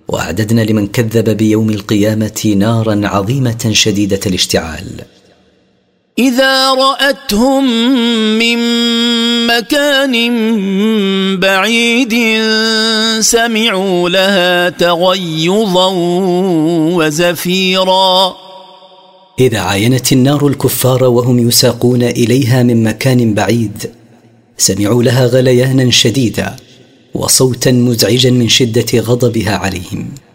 وأعددنا لمن كذب بيوم القيامة نارا عظيمة شديدة الاشتعال. إذا رأتهم من مكان بعيد سمعوا لها تغيظا وزفيرا. إذا عاينت النار الكفار وهم يساقون إليها من مكان بعيد سمعوا لها غليانا شديدا وصوتا مزعجا من شدة غضبها عليهم.